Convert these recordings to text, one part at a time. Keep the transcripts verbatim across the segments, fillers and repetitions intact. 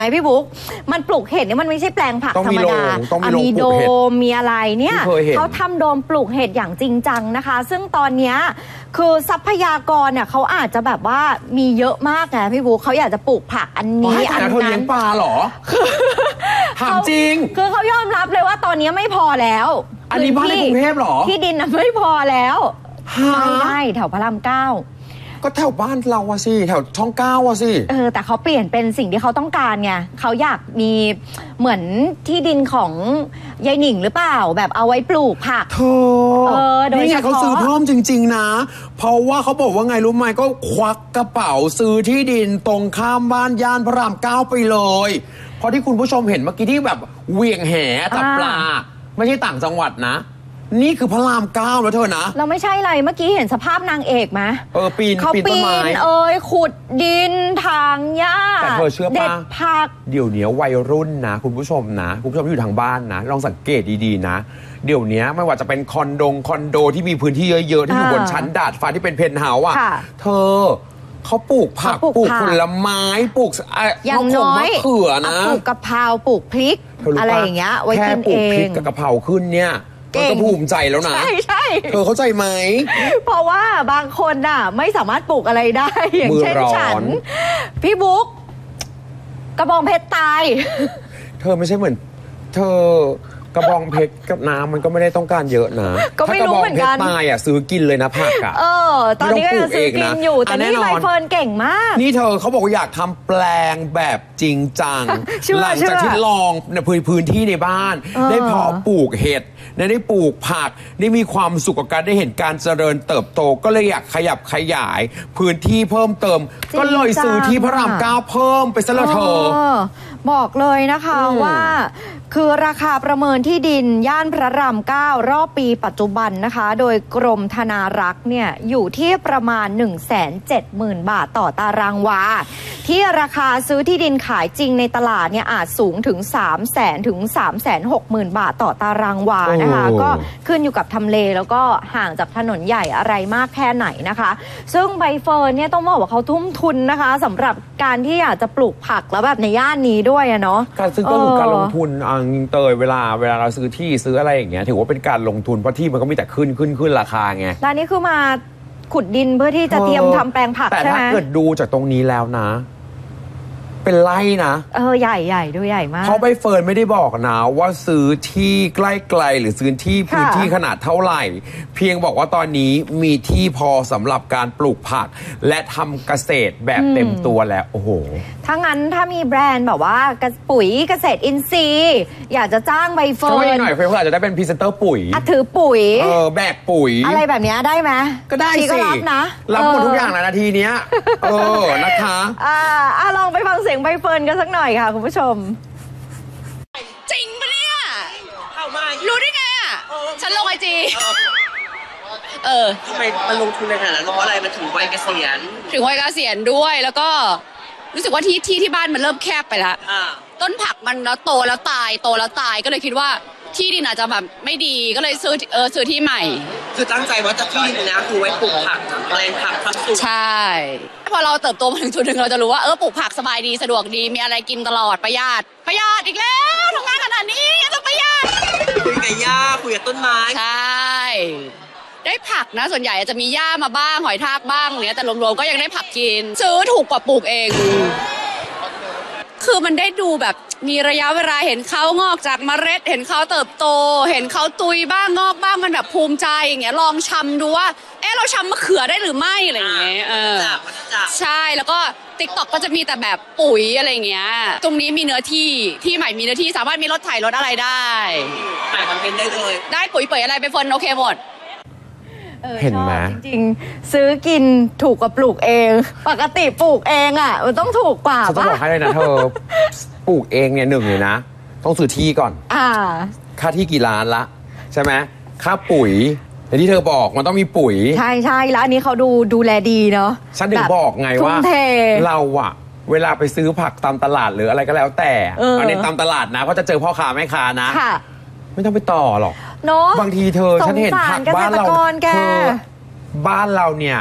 พี่บุ๊กมันปลูกเห็ดเนี่ยมันไม่ใช่แปลงผักธรรมดามีโดมมีอะไรเนี่ยเขาทำโดมปลูกเห็ดอย่างจริงจังนะคะซึ่งตอนนี้คือทรัพยากรเนี่ยเขาอาจจะแบบว่ามีเยอะมากไงพี่บุ๊กเขาอยากจะปลูกผักอันนี้อันนั้นเธอเลี้ยงปลาเหรอถามจริงคือเขายอมรับเลยว่าตอนนี้ไม่พอแล้วอันนี้บ้านในกรุงเทพเหรอที่ดินไม่พอแล้วไม่ได้แถวพระรามเก้าก็แถวบ้านเราอะสิแถวช่องเก้าอะสิเออแต่เขาเปลี่ยนเป็นสิ่งที่เขาต้องการไงเขาอยากมีเหมือนที่ดินของยายหนิงหรือเปล่าแบบเอาไว้ปลูกผักเธอเออโดยเฉพาะนี่ไงเขาซื้อเพิ่มจริงๆนะเพราะว่าเขาบอกว่าไงรู้ไหมก็ควักกระเป๋าซื้อที่ดินตรงข้ามบ้านย่านพระรามเก้าไปเลยเพราะที่คุณผู้ชมเห็นเมื่อกี้ที่แบบเวียงแหจับปลาไม่ใช่ต่างจังหวัดนะนี่คือพระรามเก้าแล้วเธอนะเราไม่ใช่อะไรเมื่อกี้เห็นสภาพนางเอกไหมเออปีนเขาปีนเอ้ยขุดดินทางหญ้าแต่เธอเชื่อป่ะเด็ดผักเดี๋ยวนี้วัยรุ่นนะคุณผู้ชมนะคุณผู้ชมอยู่ทางบ้านนะลองสังเกตดีๆนะเดี๋ยวนี้ไม่ว่าจะเป็นคอนโดคอนโดที่มีพื้นที่เยอะๆที่อยู่บนชั้นดาดฟ้าที่เป็นเพนท์เฮาส์อ่ะเธอเขาปลูกผักปลูกผลไม้ปลูกอย่างน้อยมะเขือนะปลูกกะเพราปลูกพริกอะไรอย่างเงี้ยไว้กินเองแค่ปลูกพริกกับกะเพราขึ้นเนี่ยก็ภูมิใจแล้วนะใช่ใช่เธอเข้าใจไหมเพราะว่าบางคนน่ะไม่สามารถปลูกอะไรได้อย่างเช่นฉันพี่บุ๊กกระบองเพชรตายเธอไม่ใช่เหมือนเธอกระบองเพชรกับน้ำมันก็ไม่ได้ต้องการเยอะนะก็ไม่รู้เหมือนกันถ้ากระบองเพชรตายอ่ะซื้อกินเลยนะผักอ่ะเออตอนนี้ก็ซื้อกินอยู่แต่นี่ใบเฟิร์นเก่งมากนี่เธอเขาบอกว่าอยากทำแปลงแบบจริงจังหลังจากที่ลองในพื้นที่ในบ้านได้เพาะปลูกเห็ดได้ปลูกผักได้มีความสุขกับการได้เห็นการเจริญเติบโตก็เลยอยากขยับขยายพื้นที่เพิ่มเติมก็เลยซื้อที่พระรามเก้าเพิ่มไปซะละเธอบอกเลยนะคะว่าคือราคาประเมินที่ดินย่านพระรามเก้ารอบปีปัจจุบันนะคะโดยกรมธนารักษ์เนี่ยอยู่ที่ประมาณ หนึ่งแสนเจ็ดหมื่น บาทต่อตารางวาที่ราคาซื้อที่ดินขายจริงในตลาดเนี่ยอาจสูงถึง สามแสน ถึง สามแสนหกหมื่น บาทต่อตารางวานะคะก็ขึ้นอยู่กับทำเลแล้วก็ห่างจากถนนใหญ่อะไรมากแค่ไหนนะคะซึ่งใบเฟิร์นเนี่ยต้องบอกว่าเขาทุ่มทุนนะคะสำหรับการที่อยากจะปลูกผักแล้วแบบในย่านนี้ด้วยอะเนาะการซื้อก็คือการลงทุนเตยเวลาเวลาเราซื้อที่ซื้ออะไรอย่างเงี้ยถือว่าเป็นการลงทุนเพราะที่มันก็มีแต่ขึ้นขึ้นขึ้นราคาไงร้านนี้คือมาขุดดินเพื่อที่จะเตรียมทำแปลงผักใช่ไหมแต่ถ้าเกิดดูจากตรงนี้แล้วนะเป็นไร่นะเออใหญ่ใหญ่ดูใหญ่มากเพราะใบเฟิร์นไม่ได้บอกนะว่าซื้อที่ใกล้ไกลหรือซื้อที่พื้นที่ขนาดเท่าไหร่เพียงบอกว่าตอนนี้มีที่พอสำหรับการปลูกผักและทำเกษตรแบบเต็มตัวแล้วโอ้โหถ้างั้นถ้ามีแบรนด์แบบว่าปุ๋ยเกษตรอินทรีย์อยากจะจ้างใบเฟิร์นช่วยหน่อยเพื่ออาจจะได้เป็นพรีเซนเตอร์ปุ๋ยถือปุ๋ยเออแบกปุ๋ยอะไรแบบนี้ได้ไหมก็ได้สิรับนะรับหมดทุกอย่างนาทีเนี้ยเออนะคะอ่าลองไปฟังเสียงใบเฟิร์นกันสักหน่อยค่ะคุณผู้ชมจริงปะเนี่ยรู้ได้ไงอ่ะฉันลงไอจีเออทำไมมันลงทุนในขนาดนั้นเพราะอะไรมันถึงวัยเกษียณถึงวัยเกษียณด้วยแล้วก็รู้สึกว่าที่ที่ที่บ้านมันเริ่มแคบไปแล้วต้นผักมันแล้วโตแล้วตายโตแล้วตายก็เลยคิดว่าที่ดินอาจจะแบบไม่ดีก็เลยซื้อเออซื้อที่ใหม่คือตั้งใจว่าจะที่ดินนะคือไว้ปลูกผักแปลงผักทำสวนใช่พอเราเติบโตมาถึงจุดหนึ่งเราจะรู้ว่าเออปลูกผักสบายดีสะดวกดีมีอะไรกินตลอดประหยัดประหยัดอีกแล้วทำงานขนาดนี้ยังจะประหยัดคุยกับหญ้าคุยกับต้นไม้ใช่ได้ผักนะส่วนใหญ่จะมีหญ้ามาบ้างหอยทากบ้างเนี้ยแต่รวมๆก็ยังได้ผักกินซื้อถูกกว่าปลูกเองคือมันได้ดูแบบมีระยะเวลาเห็นเขางอกจากเมล็ดเห็นเขาเติบโตเห็นเขาตุยบ้างงอกบ้างมันแบบภูมิใจอย่างเงี้ยลองชำดูว่าเออเราชำมะเขือได้หรือไม่อะไรอย่างเงี้ยเออใช่แล้วก็ติ๊กต็อกก็จะมีแต่แบบปุ๋ยอะไรเงี้ยตรงนี้มีเนื้อที่ที่ใหม่มีเนื้อที่สามารถมีรถไถรถอะไรได้ถ่ายคอนเทนต์ได้เลยได้ปุ๋ยเปื่อยอะไรไปเฟิร์นโอเคหมดเห็นไหมจริงๆซื้อกินถูกกว่าปลูกเองปกติปลูกเองอ่ะมันต้องถูกกว่าฉันจะบอกให้เลยนะเธอปลูกเองเนี่ยหนึ่งเลยนะต้องซื้อที่ก่อนอ่าค่าที่กี่ล้านละใช่ไหมค่าปุ๋ยแต่ที่เธอบอกมันต้องมีปุ๋ยใช่ใช่แล้วอันนี้เขาดูดูแลดีเนาะฉันถึงบอกไงว่าเราอะเวลาไปซื้อผักตามตลาดหรืออะไรก็แล้วแต่อันนี้ตามตลาดนะเพราะจะเจอพ่อค้าแม่ค้านะไม่ต้องไปต่อหรอกเนาะบางทีเธอฉันเห็นผักบ้านเราเธอบ้านเราเนี่ย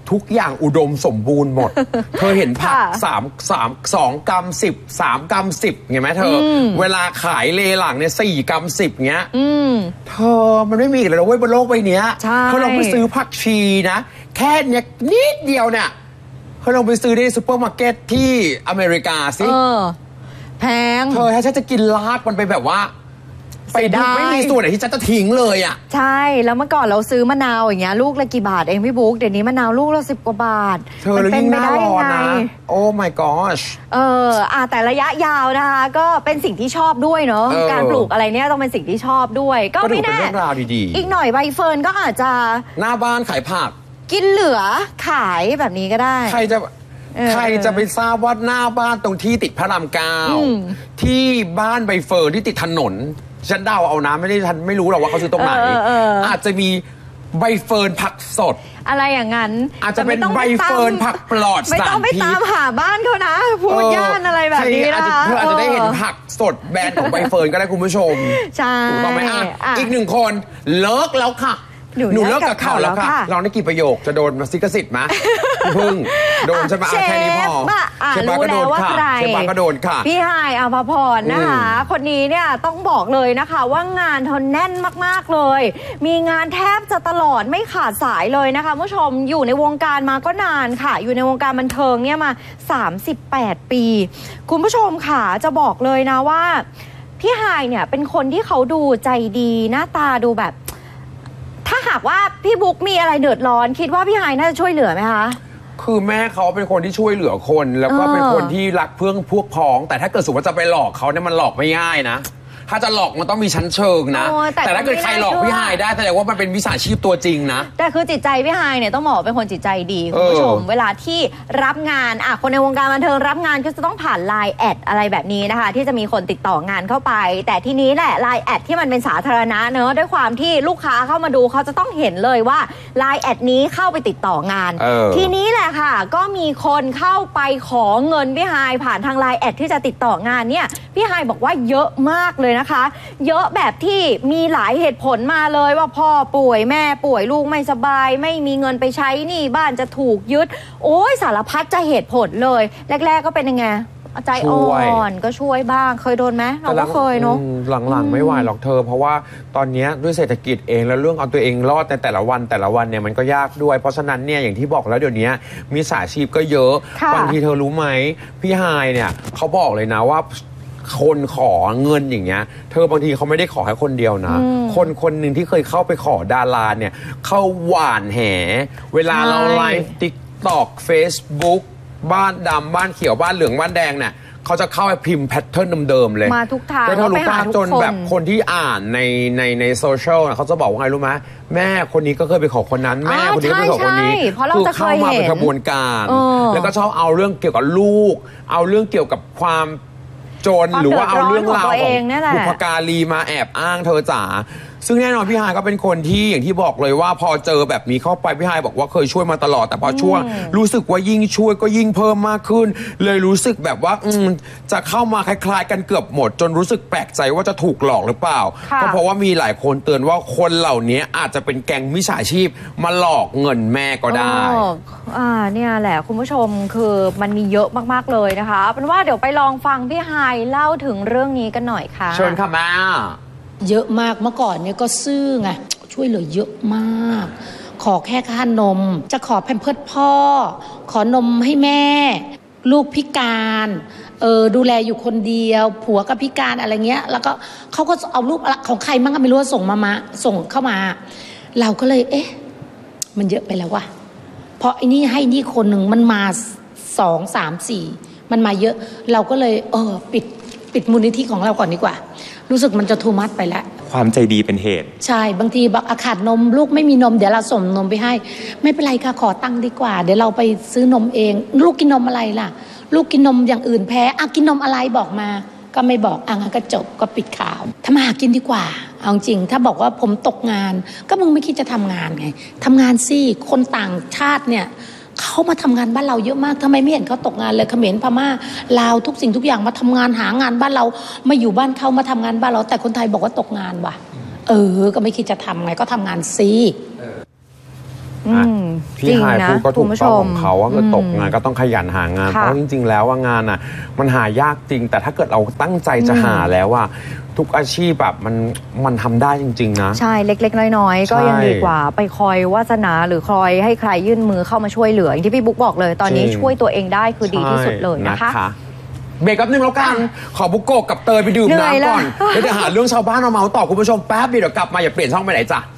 ทุกอย่างอุดมสมบูรณ์หมด เธอเห็นผักสามสามสองกรัมสิบสามกรัมสิบไงไหมเธอเวลาขายเลหลังเนี่ยสี่กรัมสิบเงี้ยเธอมันไม่มีอีกแล้วเว้ยบนโลกใบนี้เขาลองไปซื้อผักชีนะแค่เนี้ยนิดเดียวเนี่ยเขาลองไปซื้อในซูเปอร์มาร์เก็ตที่อเมริกาสิแพงเธอถ้าฉันจะกินลากมันไปแบบว่าไปดูไม่มีส่วนไหนที่ฉันจะทิ้งเลยอ่ะใช่แล้วเมื่อก่อนเราซื้อมะนาวอย่างเงี้ยลูกละกี่บาทเองพี่บุ๊กเดี๋ยวนี้มะนาวลูกละสิบกว่าบาทเธอเป็นไปได้ยังไงโอ้ my gosh เอออ่ะแต่ระยะยาวนะคะก็เป็นสิ่งที่ชอบด้วยเนาะการปลูกอะไรเนี่ยต้องเป็นสิ่งที่ชอบด้วยก็ไม่แน่อีกหน่อยใบเฟิร์นก็อาจจะหน้าบ้านขายผักกินเหลือขายแบบนี้ก็ได้ใครจะใครจะไปทราบว่าหน้าบ้านตรงที่ติดพระรามเก้าที่บ้านใบเฟิร์นที่ติดถนนฉันเดาเอานะไม่ได้ทันไม่รู้หรอกว่าเขาซื้อตรงไหน อ, อ, อ, อาจจะมีใบเฟิร์นผักสดอะไรอย่างนั้นอาจจะเป็นใบเฟิร์นผักปลอดสารพิษไม่ต้องไปตามหาบ้านเขานะพูดย่านอะไรแบบนี้นะคะเธออาจจะได้เห็นผักสดแบรนด์ของใบเฟิร์นก็ได้คุณผู้ชมใช่ถูกต้องไหมอ่ะอีกหนึ่งคนเลิกแล้วค่ะหนูเลิกกับเขาแล้วค่ะลองได้กี่ประโยคจะโดนมาซิกสิทธิ์ไหมพึ่งโดนใช่ไหมแค่นี้พอเชฟรู้แล้วว่าใครเชฟก็โดนค่ะพี่ไฮอภพรนะคะคนนี้เนี่ยต้องบอกเลยนะคะว่างานเธอแน่นมากๆเลยมีงานแทบจะตลอดไม่ขาดสายเลยนะคะผู้ชมอยู่ในวงการมาก็นานค่ะอยู่ในวงการบันเทิงเนี่ยมาสามสิบแปดปีคุณผู้ชมค่ะจะบอกเลยนะว่าพี่ไฮเนี่ยเป็นคนที่เขาดูใจดีหน้าตาดูแบบถ้าหากว่าพี่บุ๊กมีอะไรเดือดร้อนคิดว่าพี่ไฮน่าจะช่วยเหลือไหมคะคือแม่เขาเป็นคนที่ช่วยเหลือคนแล้วก็เป็นคนที่รักเพื่อนพวกพ้องแต่ถ้าเกิดสมมติว่าจะไปหลอกเขาเนี่ยมันหลอกไม่ง่ายนะถ้าจะหลอกมันต้องมีชั้นเชิงนะแต่, แต่ถ้าเกิดใครหลอกพี่ไฮได้แสดงว่ามันเป็นวิชาชีพตัวจริงนะแต่คือจิตใจพี่ไฮเนี่ยต้องบอกเป็นคนจิตใจดีคุณผู้ชมเวลาที่รับงานอ่ะคนในวงการบันเทิงรับงานก็จะต้องผ่าน ไลน์ แอดอะไรแบบนี้นะคะที่จะมีคนติดต่องานเข้าไปแต่ทีนี้แหละ ไลน์ แอดที่มันเป็นสาธารณะเนอะด้วยความที่ลูกค้าเข้ามาดูเขาจะต้องเห็นเลยว่า ไลน์ แอดนี้เข้าไปติดต่องานทีนี้แหละค่ะก็มีคนเข้าไปขอเงินพี่ไฮผ่านทาง ไลน์ แอดที่จะติดต่องานเนี่ยพี่ไฮบอกว่าเยอะมากเลยนะคะเยอะแบบที่มีหลายเหตุผลมาเลยว่าพ่อป่วยแม่ป่วยลูกไม่สบายไม่มีเงินไปใช้หนี้บ้านจะถูกยึดโอ้ยสารพัดจะเหตุผลเลยแรกๆก็เป็นยังไงใจอ่อนก็ช่วยบ้างเคยโดนไหมเราก็เคยเนาะหลังๆไม่ไหวหรอกเธอเพราะว่าตอนนี้ด้วยเศรษฐกิจเองแล้วเรื่องเอาตัวเองรอดในแต่ละวันแต่ละวันเนี่ยมันก็ยากด้วยเพราะฉะนั้นเนี่ยอย่างที่บอกแล้วเดี๋ยวนี้มิจฉาชีพก็เยอะบางทีเธอรู้ไหมพี่ไฮเนี่ยเขาบอกเลยนะว่าคนขอเงินอย่างเงี้ยเธอบางทีเขาไม่ได้ขอให้คนเดียวนะคนคนหนึ่งที่เคยเข้าไปขอดาราเนี่ยเข้าหว่านแหเวลาเราไลฟ์ติ๊กต็อกเฟซบุ๊กบ้านดำบ้านเขียวบ้านเหลืองบ้านแดงเนี่ยเขาจะเข้าไปพิมพ์แพทเทิร์นเดิมๆเลยมาทุกทางแล้วเธอรู้ป่ะจนแบบคนที่อ่านในในในโซเชียลเขาจะบอกว่าไงรู้ไหมแม่คนนี้ก็เคยไปขอคนนั้นแม่คนนี้ก็ไปขอคนนี้คือเข้ามาเป็นขบวนการแล้วก็ชอบเอาเรื่องเกี่ยวกับลูกเอาเรื่องเกี่ยวกับความโจรหรือว่าเอาเรื่องราวของบุพการีมาแอบอ้างเธอจ๋าซึ่งแน่นอนพี่ไฮก็เป็นคนที่อย่างที่บอกเลยว่าพอเจอแบบนี้เข้าไปพี่ไฮบอกว่าเคยช่วยมาตลอดแต่พอช่วงรู้สึกว่ายิ่งช่วยก็ยิ่งเพิ่มมากขึ้นเลยรู้สึกแบบว่าจะเข้ามาคล้ายๆกันเกือบหมดจนรู้สึกแปลกใจว่าจะถูกหลอกหรือเปล่าก็เพราะว่ามีหลายคนเตือนว่าคนเหล่านี้อาจจะเป็นแก๊งมิจฉาชีพมาหลอกเงินแม่ก็ได้อ่าเนี่ยแหละคุณผู้ชมคือมันมีเยอะมากๆเลยนะคะเป็นว่าเดี๋ยวไปลองฟังพี่ไฮเล่าถึงเรื่องนี้กันหน่อยค่ะเชิญค่ะแม่เยอะมากเมื่อก่อนเนี่ยก็ซื่อไงช่วยเหลือเยอะมากขอแค่ค่านมจะขอแพมเพิร์สพ่อขอนมให้แม่ลูกพิการเออดูแลอยู่คนเดียวผัวก็พิการอะไรเงี้ยแล้วก็เขาก็เอารูปของใครมั่งก็ไม่รู้ส่งมามาส่งเข้ามาเราก็เลยเอ๊ะมันเยอะไปแล้ววะเพราะไอ้นี่ให้นี่คนหนึ่งมันมาสองสามสี่มันมาเยอะเราก็เลยเออปิดปิดมูลนิธิของเราก่อนดีกว่ารู้สึกมันจะทูมัดไปแล้วความใจดีเป็นเหตุใช่บางทีบอกอาขาดนมลูกไม่มีนมเดี๋ยวเราส่งนมไปให้ไม่เป็นไรค่ะขอตังค์ดีกว่าเดี๋ยวเราไปซื้อนมเองลูกกินนมอะไรล่ะลูกกินนมอย่างอื่นแพ้อ่ะกินนมอะไรบอกมาก็ไม่บอกอ่ะงั้นก็จบก็ปิดข่าวทำมาหากินดีกว่าเอาจริงถ้าบอกว่าผมตกงานก็มึงไม่คิดจะทำงานไงทำงานสิคนต่างชาติเนี่ยเขามาทำงานบ้านเราเยอะมากทำไมไม่เห็นเขาตกงานเลยเขมรพม่าลาวทุกสิ่งทุกอย่างมาทำงานหางานบ้านเรามาอยู่บ้านเขามาทำงานบ้านเราแต่คนไทยบอกว่าตกงานว่ะเออก็ไม่คิดจะทำไงก็ทำงานสิอืมพี่ฮายพูดก็ถูกต้องของเขาว่าคือตกงานก็ต้องขยันหางานเพราะจริงๆแล้วว่างานอ่ะมันหายากจริงแต่ถ้าเกิดเราตั้งใจจะหาแล้วว่าทุกอาชีพแบบมันมันทำได้จริงๆนะใช่เล็กๆน้อยๆก็ยังดีกว่าไปคอยวาสนาหรือคอยให้ใครยื่นมือเข้ามาช่วยเหลืออย่างที่พี่บุ๊กบอกเลยตอนนี้ช่วยตัวเองได้คือดีที่สุดเลยนะคะเบรกแป๊บนึงแล้วกันขอบุกโกะกับเตยไปดื่มน้ำก่อนแล้วเดี๋ยวหาเรื่องชาวบ้านมาเมาต่อคุณผู้ชมแป๊บเดียวกลับมาอย่าเปลี่ยนช่องไปไหนจ้ะ